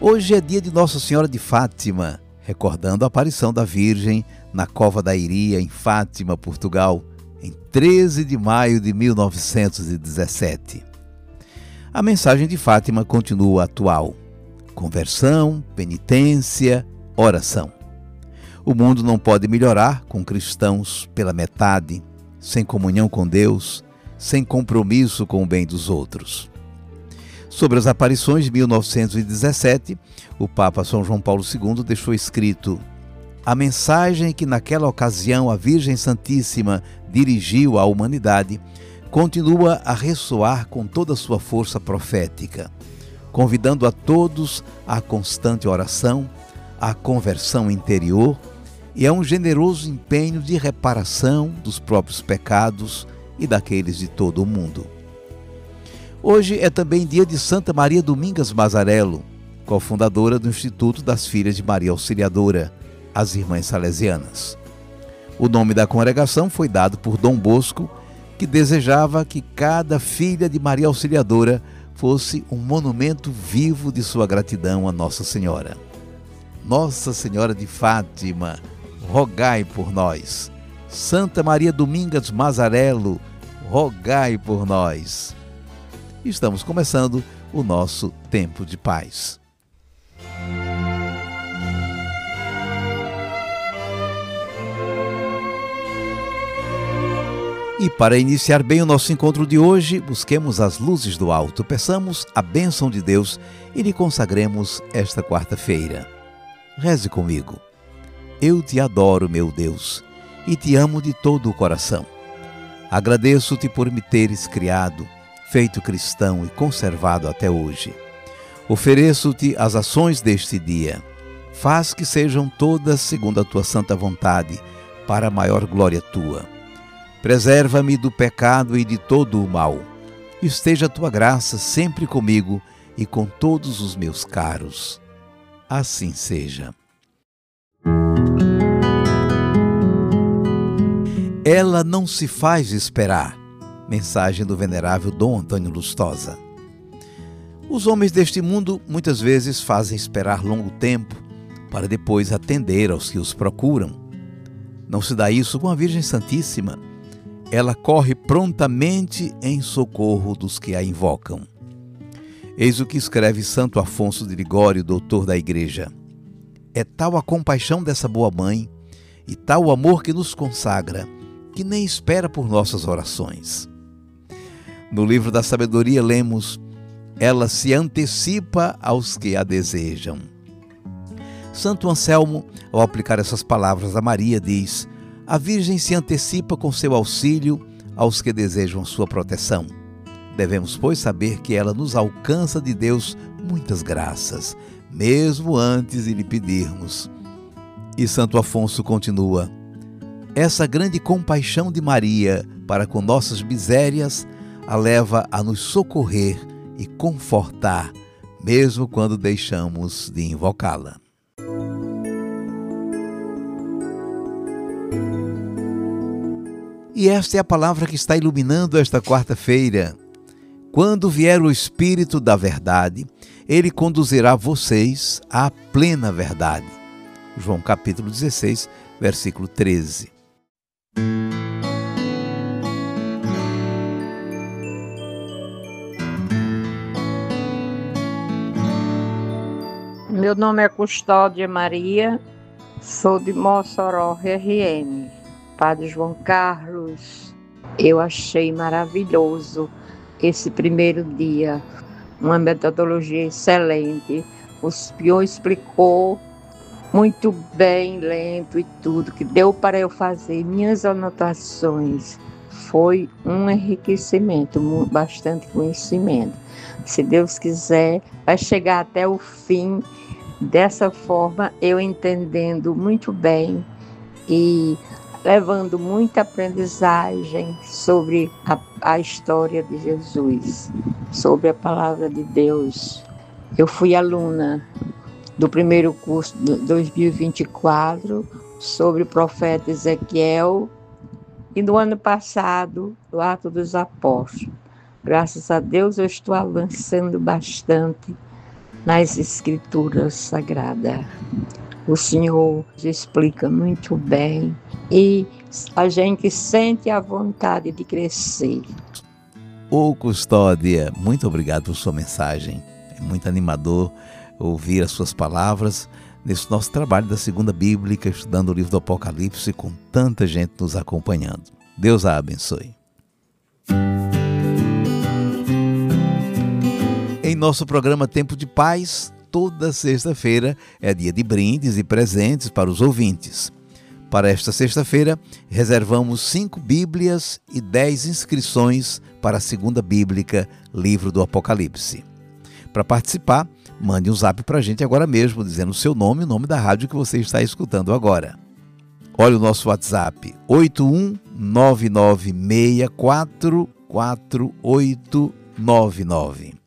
Hoje é dia de Nossa Senhora de Fátima, recordando a aparição da Virgem na Cova da Iria, em Fátima, Portugal, em 13 de maio de 1917. A mensagem de Fátima continua atual: conversão, penitência, oração. O mundo não pode melhorar com cristãos pela metade, sem comunhão com Deus, sem compromisso com o bem dos outros. Sobre as aparições de 1917, o Papa São João Paulo II deixou escrito: a mensagem que naquela ocasião a Virgem Santíssima dirigiu à humanidade continua a ressoar com toda a sua força profética, convidando a todos à constante oração, à conversão interior e a um generoso empenho de reparação dos próprios pecados e daqueles de todo o mundo. Hoje é também dia de Santa Maria Domingas Mazarello, cofundadora do Instituto das Filhas de Maria Auxiliadora, as Irmãs Salesianas. O nome da congregação foi dado por Dom Bosco, que desejava que cada filha de Maria Auxiliadora fosse um monumento vivo de sua gratidão a Nossa Senhora. Nossa Senhora de Fátima, rogai por nós. Santa Maria Domingas Mazarello, rogai por nós. Estamos começando o nosso tempo de paz. E para iniciar bem o nosso encontro de hoje, busquemos as luzes do alto, peçamos a bênção de Deus e lhe consagremos esta quarta-feira. Reze comigo. Eu te adoro, meu Deus, e te amo de todo o coração. Agradeço-te por me teres criado, feito cristão e conservado até hoje. Ofereço-te as ações deste dia. Faz que sejam todas segundo a tua santa vontade, para a maior glória tua. Preserva-me do pecado e de todo o mal. Esteja a tua graça sempre comigo e com todos os meus caros. Assim seja. Ela não se faz esperar. Mensagem do venerável Dom Antônio Lustosa. Os homens deste mundo muitas vezes fazem esperar longo tempo para depois atender aos que os procuram. Não se dá isso com a Virgem Santíssima. Ela corre prontamente em socorro dos que a invocam. Eis o que escreve Santo Afonso de Ligório, doutor da Igreja. É tal a compaixão dessa boa mãe e tal o amor que nos consagra, que nem espera por nossas orações. No livro da sabedoria lemos: ela se antecipa aos que a desejam. Santo Anselmo, ao aplicar essas palavras a Maria, diz: a Virgem se antecipa com seu auxílio aos que desejam sua proteção. Devemos, pois, saber que ela nos alcança de Deus muitas graças, mesmo antes de lhe pedirmos. E Santo Afonso continua: essa grande compaixão de Maria para com nossas misérias a leva a nos socorrer e confortar, mesmo quando deixamos de invocá-la. E esta é a palavra que está iluminando esta quarta-feira. Quando vier o Espírito da Verdade, ele conduzirá vocês à plena verdade. João capítulo 16, versículo 13. Meu nome é Custódia Maria, sou de Mossoró, RN. Padre João Carlos, eu achei maravilhoso esse primeiro dia, uma metodologia excelente. O senhor explicou muito bem, lento e tudo, que deu para eu fazer minhas anotações. Foi um enriquecimento, bastante conhecimento. Se Deus quiser, vai chegar até o fim. Dessa forma, eu entendendo muito bem e levando muita aprendizagem sobre a história de Jesus, sobre a palavra de Deus. Eu fui aluna do primeiro curso de 2024 sobre o profeta Ezequiel e no ano passado, o Atos dos Apóstolos. Graças a Deus eu estou avançando bastante nas Escrituras Sagradas. O Senhor explica muito bem e a gente sente a vontade de crescer. Ô Custódia, muito obrigado por sua mensagem. É muito animador ouvir as suas palavras nesse nosso trabalho da Segunda Bíblica, estudando o livro do Apocalipse, com tanta gente nos acompanhando. Deus a abençoe. Em nosso programa Tempo de Paz, toda sexta-feira é dia de brindes e presentes para os ouvintes. Para esta sexta-feira, reservamos 5 Bíblias e 10 inscrições para a Segunda Bíblica, livro do Apocalipse. Para participar, mande um zap para a gente agora mesmo, dizendo o seu nome e o nome da rádio que você está escutando agora. Olha o nosso WhatsApp, 8199644899.